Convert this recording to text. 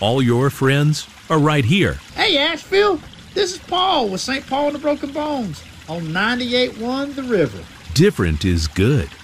all your friends are right here. Hey, Asheville, this is Paul with St. Paul and the Broken Bones on 98.1 The River. Different is good.